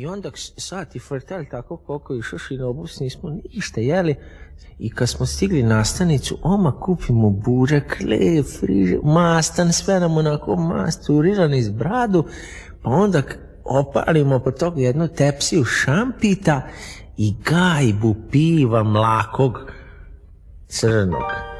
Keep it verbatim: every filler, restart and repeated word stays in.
I onda sati frtali tako koliko išoši na obus, nismo ništa jeli. I kad smo stigli na stanicu, oma kupimo burek, lep, friže, mastan, sve nam onako masturirani iz bradu, pa onda opalimo po toga jednu tepsiju šampita i gajbu piva mlakog crnog.